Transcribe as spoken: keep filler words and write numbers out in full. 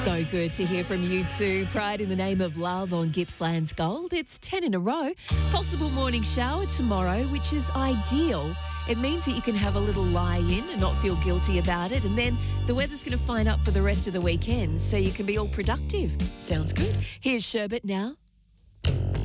So good to hear from you too. Pride in the Name of Love on Gippsland's Gold. It's ten in a row. Possible morning shower tomorrow, which is ideal. It means that you can have a little lie in and not feel guilty about it. And then the weather's going to fine up for the rest of the weekend so you can be all productive. Sounds good. Here's Sherbet now.